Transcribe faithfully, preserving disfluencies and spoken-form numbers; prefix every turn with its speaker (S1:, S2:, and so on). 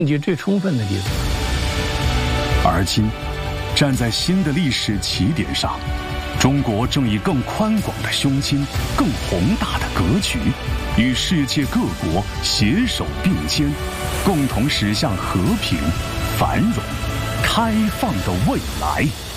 S1: 证据最充分的地方。
S2: 而今，站在新的历史起点上，中国正以更宽广的胸襟、更宏大的格局，与世界各国携手并肩，共同驶向和平、繁荣、开放的未来。